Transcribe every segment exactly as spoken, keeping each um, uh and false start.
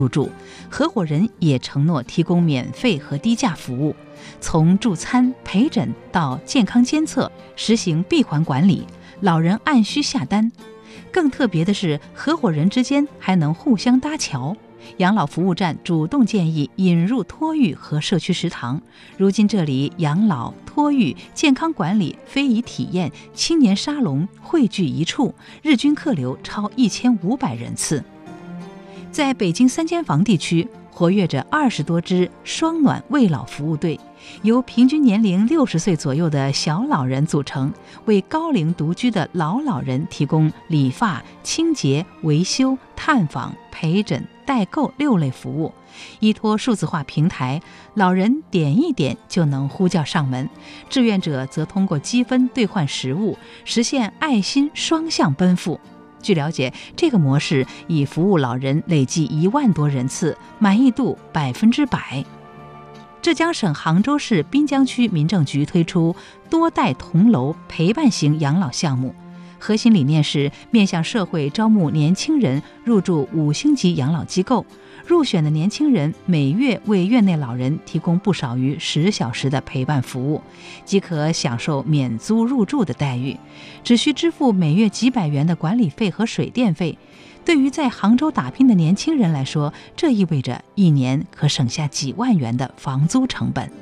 入住，合伙人也承诺提供免费和低价服务，从助餐、陪诊到健康监测，实行闭环管理，老人按需下单。更特别的是，合伙人之间还能互相搭桥。养老服务站主动建议引入托育和社区食堂，如今这里养老、托育、健康管理、非遗体验、青年沙龙汇聚一处，日均客流超一千五百人次。在北京三间房地区，活跃着二十多支双暖慰老服务队，由平均年龄六十岁左右的小老人组成，为高龄独居的老老人提供理发、清洁、维修、探访、陪诊、代购六类服务。依托数字化平台，老人点一点就能呼叫上门，志愿者则通过积分兑换食物，实现爱心双向奔赴。据了解，这个模式已服务老人累计一万多人次，满意度百分之百。浙江省杭州市滨江区民政局推出多代同楼陪伴型养老项目，核心理念是面向社会招募年轻人入住五星级养老机构，入选的年轻人每月为院内老人提供不少于十小时的陪伴服务，即可享受免租入住的待遇，只需支付每月几百元的管理费和水电费。对于在杭州打拼的年轻人来说，这意味着一年可省下几万元的房租成本。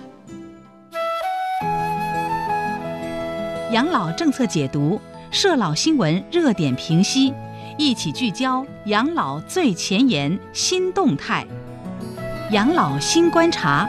养老政策解读，社老新闻热点评析，一起聚焦养老最前沿新动态，养老新观察。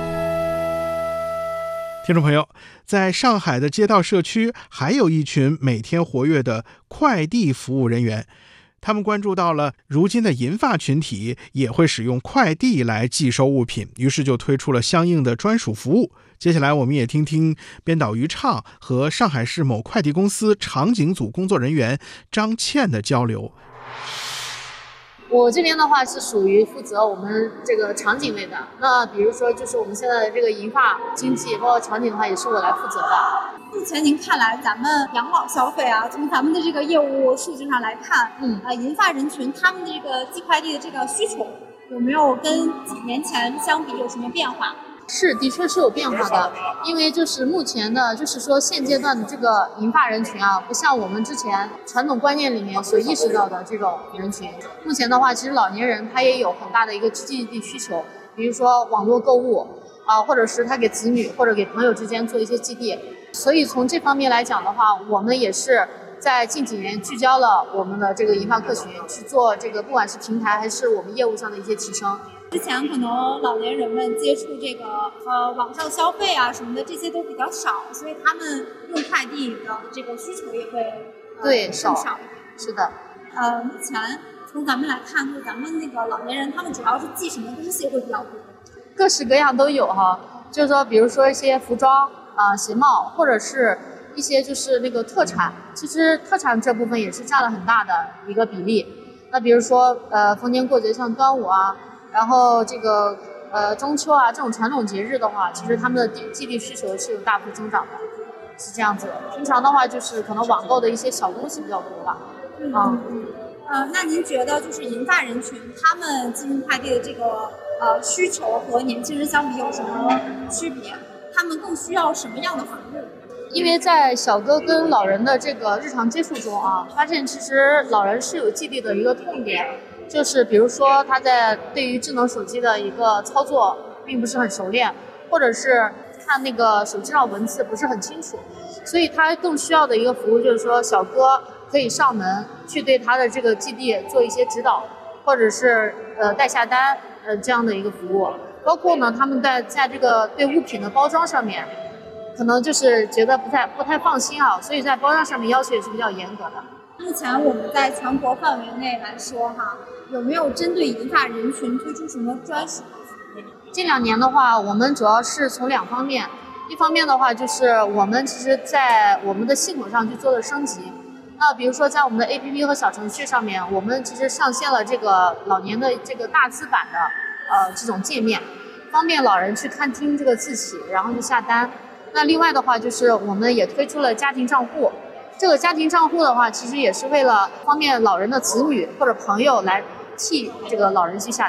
听众朋友，在上海的街道社区，还有一群每天活跃的快递服务人员。他们关注到了如今的银发群体也会使用快递来寄收物品，于是就推出了相应的专属服务。接下来我们也听听编导于畅和上海市某快递公司场景组工作人员张倩的交流。 我这边的话是属于负责我们这个场景类的，那比如说就是我们现在的这个银发经济包括场景的话也是我来负责的。 目前您看来咱们养老消费啊，从咱们的这个业务数据上来看，嗯，呃，银发人群他们的这个寄快递的这个需求有没有跟几年前相比有什么变化？ 是，的确是有变化的，因为就是目前的，就是说现阶段的这个银发人群啊，不像我们之前传统观念里面所意识到的这种人群。目前的话，其实老年人他也有很大的一个寄递需求，比如说网络购物啊，或者是他给子女或者给朋友之间做一些寄递。所以从这方面来讲的话，我们也是在近几年聚焦了我们的这个银发客群去做这个，不管是平台还是我们业务上的一些提升。 之前可能老年人们接触这个呃网上消费啊什么的，这些都比较少，所以他们用快递的这个需求也会、呃、 对少少是的。 呃，目前从咱们来看，就是咱们那个老年人他们主要是寄什么东西会比较多？ 各式各样都有哈，就是说比如说一些服装啊、鞋帽，或者是一些就是那个特产，其实特产这部分也是占了很大的一个比例。那比如说呃逢年过节像端午啊，然后这个呃中秋啊这种传统节日的话，其实他们的寄递需求是有大幅增长的，是这样子。平常的话就是可能网购的一些小东西比较多吧。 嗯嗯呃，那您觉得就是银发人群他们寄运快递的这个呃需求和年轻人相比有什么区别？他们更需要什么样的服务？ 因为在小哥跟老人的这个日常接触中啊，发现其实老人是有寄递的一个痛点，就是比如说他在对于智能手机的一个操作并不是很熟练，或者是看那个手机上文字不是很清楚，所以他更需要的一个服务就是说小哥可以上门去对他的这个寄递做一些指导，或者是呃代下单呃这样的一个服务。包括呢他们在在这个对物品的包装上面可能就是觉得不太不太放心啊，所以在包装上面要求也是比较严格的。 目前我们在全国范围内来说哈，有没有针对银发人群推出什么专属的服务？ 近两年的话，我们主要是从两方面，一方面的话就是我们其实在我们的系统上去做了升级。那比如说在我们的 A P P 和小程序上面，我们其实上线了这个老年的这个大字版的呃这种界面，方便老人去看清这个字体，然后去下单。那另外的话就是我们也推出了家庭账户，这个家庭账户的话其实也是为了方便老人的子女或者朋友来替这个老人去下